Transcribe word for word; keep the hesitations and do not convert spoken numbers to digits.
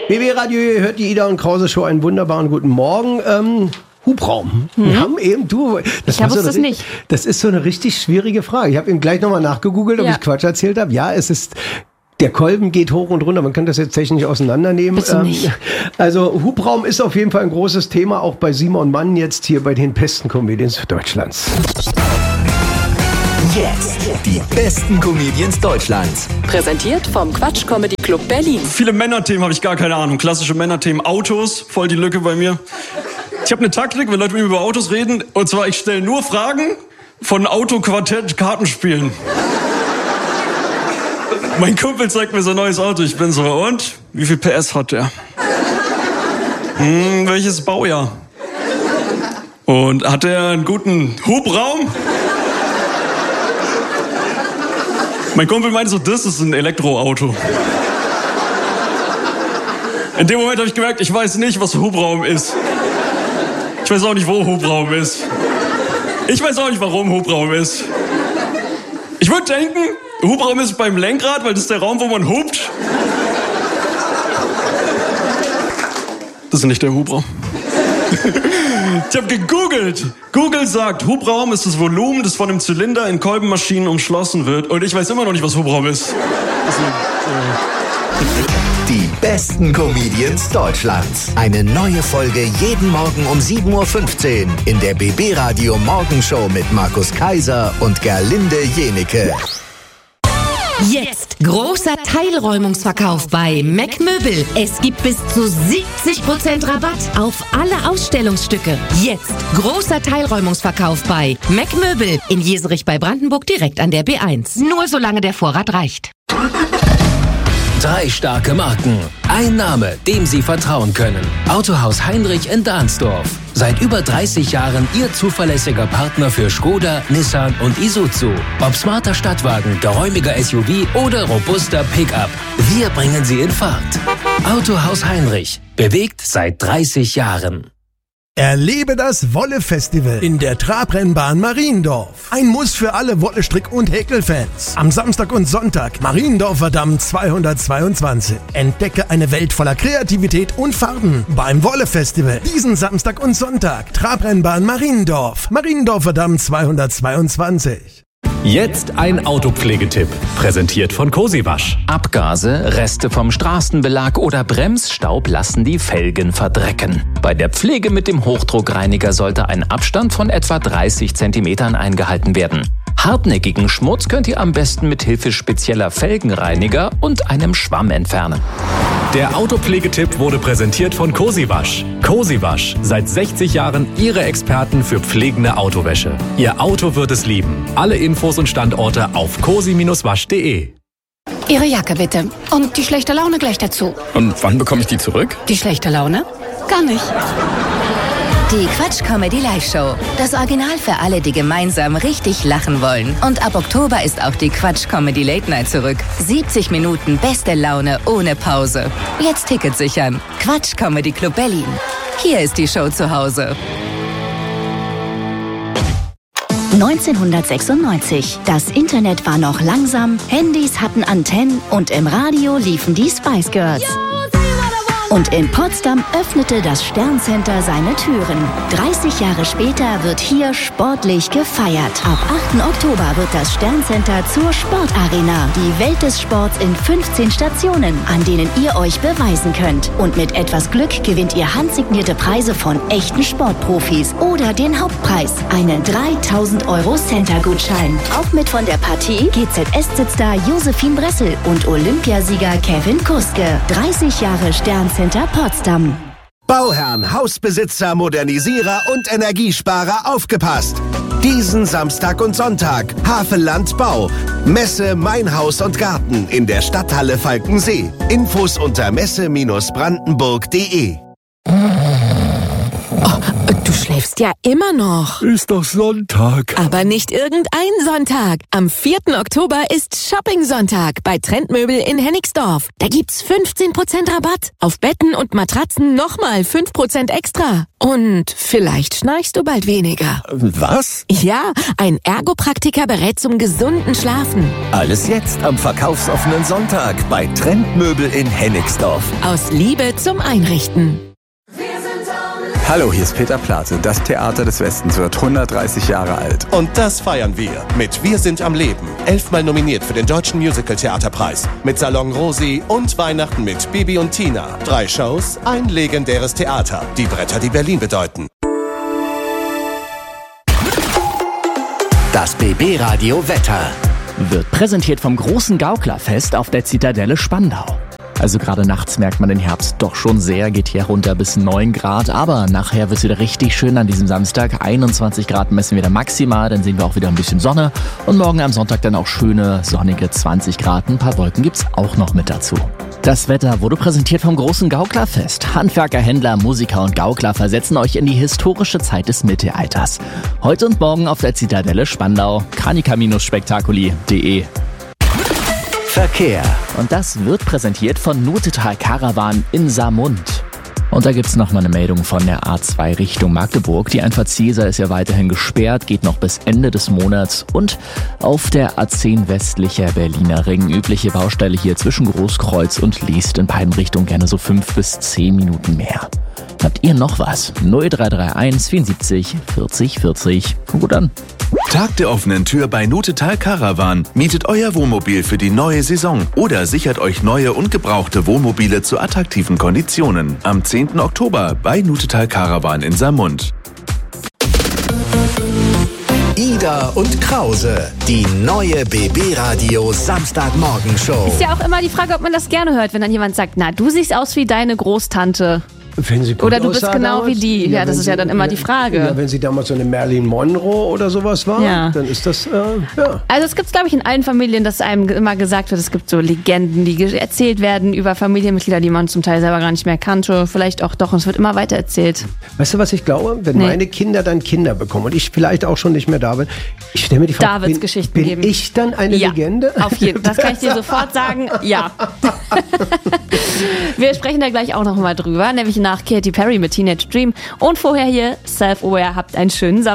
B B Radio, ihr hört die Ida und Krause Show. Einen wunderbaren guten Morgen. Ähm, Hubraum. Mhm. Wir haben eben, du, das, ich wusste so es nicht. Das ist so eine richtig schwierige Frage. Ich habe eben gleich nochmal nachgegoogelt, ob ja. ich Quatsch erzählt habe. Ja, es ist... Der Kolben geht hoch und runter, man kann das jetzt technisch auseinandernehmen. Bitte nicht. Also Hubraum ist auf jeden Fall ein großes Thema, auch bei Simon Mann jetzt hier bei den besten Comedians Deutschlands. Jetzt die besten Comedians Deutschlands. Präsentiert vom Quatsch Comedy Club Berlin. Viele Männerthemen habe ich gar keine Ahnung. Klassische Männerthemen, Autos, voll die Lücke bei mir. Ich habe eine Taktik, wenn Leute mit mir über Autos reden, und zwar ich stelle nur Fragen von Autoquartett-Kartenspielen. Mein Kumpel zeigt mir sein neues Auto. Ich bin so, und? Wie viel P S hat der? Hm, welches Baujahr? Und hat er einen guten Hubraum? Mein Kumpel meinte so, das ist ein Elektroauto. In dem Moment habe ich gemerkt, ich weiß nicht, was Hubraum ist. Ich weiß auch nicht, wo Hubraum ist. Ich weiß auch nicht, warum Hubraum ist. Ich würde denken... Hubraum ist beim Lenkrad, weil das ist der Raum, wo man hupt. Das ist nicht der Hubraum. Ich habe gegoogelt. Google sagt, Hubraum ist das Volumen, das von einem Zylinder in Kolbenmaschinen umschlossen wird. Und ich weiß immer noch nicht, was Hubraum ist. Die besten Comedians Deutschlands. Eine neue Folge jeden Morgen um sieben Uhr fünfzehn in der B B Radio Morgenshow mit Markus Kaiser und Gerlinde Jenecke. Jetzt großer Teilräumungsverkauf bei Mac Möbel. Es gibt bis zu siebzig Prozent Rabatt auf alle Ausstellungsstücke. Jetzt großer Teilräumungsverkauf bei Mac Möbel in Jeserich bei Brandenburg direkt an der B eins. Nur solange der Vorrat reicht. Drei starke Marken. Ein Name, dem Sie vertrauen können. Autohaus Heinrich in Dahnsdorf. Seit über dreißig Jahren Ihr zuverlässiger Partner für Skoda, Nissan und Isuzu. Ob smarter Stadtwagen, geräumiger S U V oder robuster Pickup. Wir bringen Sie in Fahrt. Autohaus Heinrich. Bewegt seit dreißig Jahren. Erlebe das Wolle-Festival in der Trabrennbahn Mariendorf. Ein Muss für alle Wolle-Strick- und Häkelfans. Am Samstag und Sonntag Mariendorfer Damm zweihundertzweiundzwanzig. Entdecke eine Welt voller Kreativität und Farben beim Wolle-Festival. Diesen Samstag und Sonntag Trabrennbahn Mariendorf. Mariendorfer Damm zweihundertzweiundzwanzig. Jetzt ein Autopflegetipp, präsentiert von Cosiwasch. Abgase, Reste vom Straßenbelag oder Bremsstaub lassen die Felgen verdrecken. Bei der Pflege mit dem Hochdruckreiniger sollte ein Abstand von etwa dreißig Zentimetern eingehalten werden. Hartnäckigen Schmutz könnt ihr am besten mit Hilfe spezieller Felgenreiniger und einem Schwamm entfernen. Der Autopflegetipp wurde präsentiert von Cosiwasch. Cosiwasch, seit sechzig Jahren Ihre Experten für pflegende Autowäsche. Ihr Auto wird es lieben. Alle Infos und Standorte auf cosi Bindestrich wasch punkt de. Ihre Jacke bitte. Und die schlechte Laune gleich dazu. Und wann bekomme ich die zurück? Die schlechte Laune? Gar nicht. Die Quatsch Comedy Live Show. Das Original für alle, die gemeinsam richtig lachen wollen. Und ab Oktober ist auch die Quatsch Comedy Late Night zurück. siebzig Minuten beste Laune ohne Pause. Jetzt Tickets sichern. Quatsch Comedy Club Berlin. Hier ist die Show zu Hause. neunzehnhundertsechsundneunzig. Das Internet war noch langsam, Handys hatten Antennen und im Radio liefen die Spice Girls. Und in Potsdam öffnete das Sterncenter seine Türen. dreißig Jahre später wird hier sportlich gefeiert. Ab achten Oktober wird das Sterncenter zur Sportarena. Die Welt des Sports in fünfzehn Stationen, an denen ihr euch beweisen könnt. Und mit etwas Glück gewinnt ihr handsignierte Preise von echten Sportprofis oder den Hauptpreis, einen dreitausend Euro Center-Gutschein. Auch mit von der Partie G Z S-Star Josephine Bressel und Olympiasieger Kevin Kuske. dreißig Jahre Sterncenter Potsdam. Bauherren, Hausbesitzer, Modernisierer und Energiesparer aufgepasst! Diesen Samstag und Sonntag Havelland Bau. Messe Mein Haus und Garten in der Stadthalle Falkensee. Infos unter messe Bindestrich brandenburg punkt de. Oh, Du schläfst ja immer noch. Ist doch Sonntag. Aber nicht irgendein Sonntag. Am vierten Oktober ist Shopping-Sonntag bei Trendmöbel in Hennigsdorf. Da gibt's fünfzehn Prozent Rabatt. Auf Betten und Matratzen nochmal fünf Prozent extra. Und vielleicht schnarchst du bald weniger. Was? Ja, ein Ergopraktiker berät zum gesunden Schlafen. Alles jetzt am verkaufsoffenen Sonntag bei Trendmöbel in Hennigsdorf. Aus Liebe zum Einrichten. Hallo, hier ist Peter Plate. Das Theater des Westens wird hundertdreißig Jahre alt. Und das feiern wir mit Wir sind am Leben. Elfmal nominiert für den Deutschen Musical-Theaterpreis. Mit Salon Rosi und Weihnachten mit Bibi und Tina. Drei Shows, ein legendäres Theater. Die Bretter, die Berlin bedeuten. Das B B-Radio Wetter wird präsentiert vom großen Gauklerfest auf der Zitadelle Spandau. Also gerade nachts merkt man den Herbst doch schon sehr, geht hier runter bis neun Grad, aber nachher wird es wieder richtig schön an diesem Samstag. einundzwanzig Grad messen wir da maximal, dann sehen wir auch wieder ein bisschen Sonne und morgen am Sonntag dann auch schöne sonnige zwanzig Grad. Ein paar Wolken gibt's auch noch mit dazu. Das Wetter wurde präsentiert vom großen Gauklerfest. Handwerker, Händler, Musiker und Gaukler versetzen euch in die historische Zeit des Mittelalters. Heute und morgen auf der Zitadelle Spandau. Kanika Spektakuli punkt de. Verkehr. Und das wird präsentiert von Nutetal Caravan in Saarmund. Und da gibt's noch mal eine Meldung von der A zwei Richtung Magdeburg. Die Einfahrt Ziesar ist ja weiterhin gesperrt, geht noch bis Ende des Monats. Und auf der A zehn westlicher Berliner Ring, übliche Baustelle hier zwischen Großkreuz und Liest, in beiden Richtungen gerne so fünf bis zehn Minuten mehr. Habt ihr noch was? null drei drei eins vierundsiebzig vierzig vierzig. Gut an. Tag der offenen Tür bei Nutetal Caravan. Mietet euer Wohnmobil für die neue Saison oder sichert euch neue und gebrauchte Wohnmobile zu attraktiven Konditionen. Am zehnten Oktober bei Nutetal Caravan in Saarmund. Ida und Krause, die neue B B-Radio Samstagmorgenshow. Ist ja auch immer die Frage, ob man das gerne hört, wenn dann jemand sagt, na, du siehst aus wie deine Großtante. Wenn sie oder du bist genau damals, wie die. Ja, ja das ist sie, ja dann immer ja, die Frage. Ja, wenn sie damals so eine Marilyn Monroe oder sowas war, ja. dann ist das, äh, ja. Also es gibt, glaube ich, in allen Familien, dass einem immer gesagt wird, es gibt so Legenden, die erzählt werden über Familienmitglieder, die man zum Teil selber gar nicht mehr kannte. Vielleicht auch doch, und es wird immer weiter erzählt. Weißt du, was ich glaube? Wenn nee. meine Kinder dann Kinder bekommen und ich vielleicht auch schon nicht mehr da bin, ich stelle mir die Frage, da wird's bin, Geschichten bin geben. ich dann eine ja, Legende? Auf jeden Fall, das kann ich dir sofort sagen, ja. Wir sprechen da gleich auch noch mal drüber, nämlich nach Katy Perry mit Teenage Dream. Und vorher hier Self-Aware. Habt einen schönen Samstag.